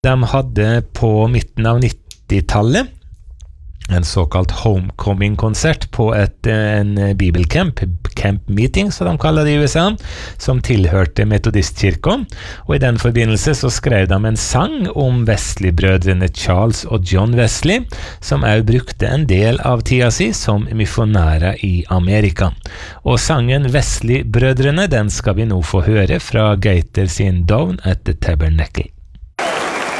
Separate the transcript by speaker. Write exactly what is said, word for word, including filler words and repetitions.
Speaker 1: De hadde på midten av nittitallet en såkalt homecoming-konsert på et, en bibelcamp, camp meeting, som de kaller det i U S A, som tilhørte metodistkirka, og i den forbindelse så skrev de en sang om Wesley-brødrene Charles og John Wesley, som også brukte en del av tida si som misjonærer i Amerika. Og sangen Wesley-brødrene, den skal vi nå få høre fra Gaither sin Down at the Tabernacle.